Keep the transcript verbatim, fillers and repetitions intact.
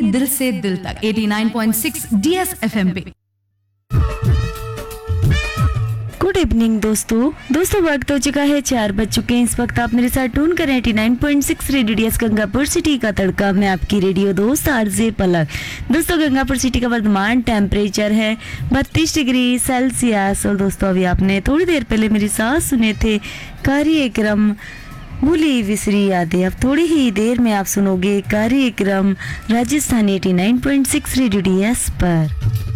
दिल से दिल तक नवासी पॉइंट छह डीएस एफएम पे। गुड इवनिंग दोस्तों दोस्तों वक्त हो चुका है चार बज चुके हैं। इस वक्त आप मेरे साथ टून करें नवासी पॉइंट छह रेडियो डीएस गंगापुर सिटी का तड़का। मैं आपकी रेडियो दोस्त आरजे पलक। दोस्तों गंगापुर सिटी का वर्तमान टेम्परेचर है बत्तीस डिग्री सेल्सियस। और दोस्तों अभी आपने थोड़ी देर पहले मेरी साथ सुने थे कार्यक्रम भूली विसरी यादें। अब थोड़ी ही देर में आप सुनोगे कार्यक्रम राजस्थानी नवासी पॉइंट छह रेडियो डीएस पर।